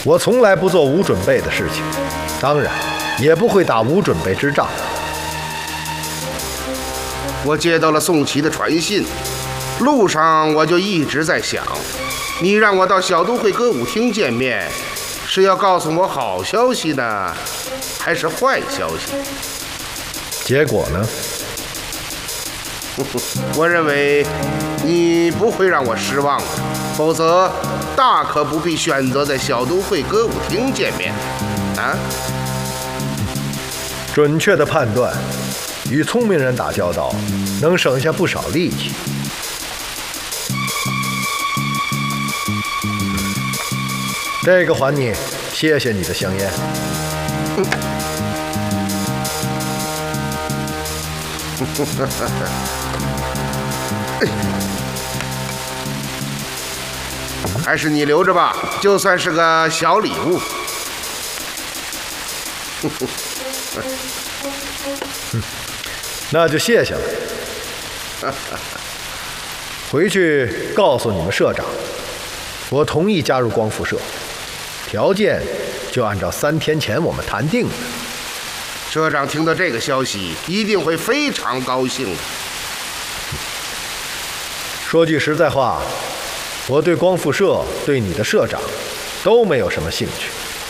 我从来不做无准备的事情，当然也不会打无准备之仗。 我接到了宋琦的传信，路上我就一直在想，你让我到小都会歌舞厅见面，是要告诉我好消息呢，还是坏消息？ 结果呢？ 我认为你不会让我失望的，否则大可不必选择在小都会歌舞厅见面啊。 准确的判断，与聪明人打交道，能省下不少力气。这个还你，谢谢你的香烟。 还是你留着吧，就算是个小礼物。 那就谢谢了。回去告诉你们社长，我同意加入光复社，条件就按照3天前我们谈定的。 社长听到这个消息，一定会非常高兴的。 说句实在话，我对光复社、对你的社长都没有什么兴趣，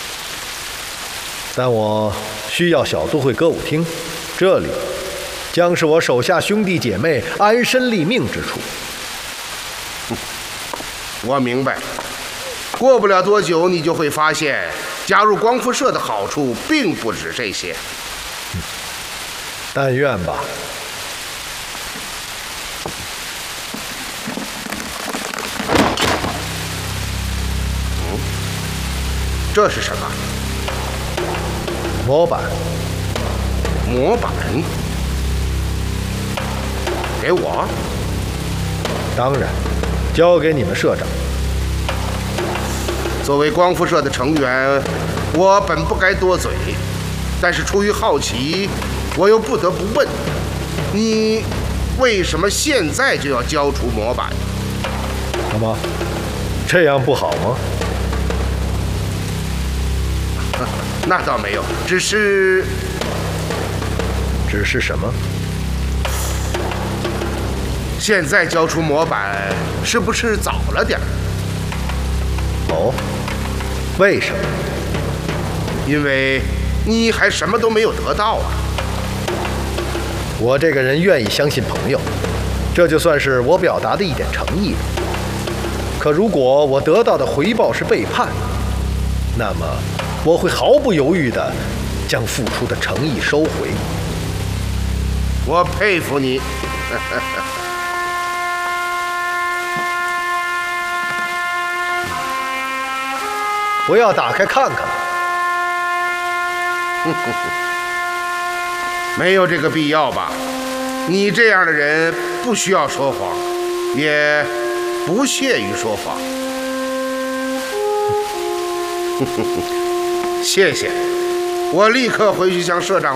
但我需要小都会歌舞厅，这里将是我手下兄弟姐妹安身立命之处。 我明白，过不了多久，你就会发现，加入光复社的好处并不止这些。 但愿吧。 这是什么？ 模板。 模板？给我？ 当然，交给你们社长。 作为光复社的成员，我本不该多嘴，但是出于好奇，我又不得不问：你为什么现在就要交出模板？ 怎么，这样不好吗？ 那倒没有，只是什么？ 现在交出模板是不是早了点儿？ 哦，为什么？ 因为你还什么都没有得到啊。 我这个人愿意相信朋友，这就算是我表达的一点诚意了。可如果我得到的回报是背叛，那么我会毫不犹豫地将付出的诚意收回。 我佩服你。 不要打开看看。 没有这个必要吧？你这样的人不需要说谎，也不屑于说谎。谢谢，我立刻回去向社长